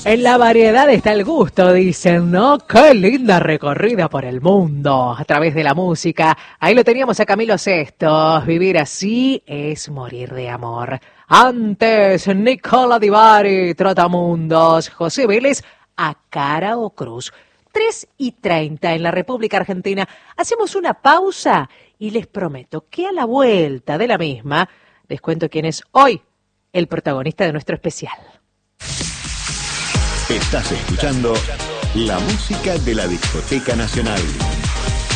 En la variedad está el gusto, dicen, ¿no? Qué linda recorrida por el mundo a través de la música. Ahí lo teníamos a Camilo Sesto. Vivir así es morir de amor. Antes, Nicola Di Bari, Trotamundos, José Vélez, A Cara o Cruz. 3:30 en la República Argentina. Hacemos una pausa y les prometo que a la vuelta de la misma les cuento quién es hoy el protagonista de nuestro especial. Estás escuchando la música de la Discoteca Nacional.